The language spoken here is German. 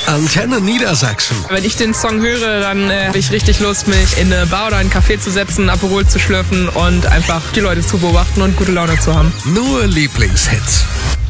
Antenne Niedersachsen. Wenn ich den Song höre, dann habe ich richtig Lust, mich in eine Bar oder einen Café zu setzen, Aperol zu schlürfen und einfach die Leute zu beobachten und gute Laune zu haben. Nur Lieblingshits.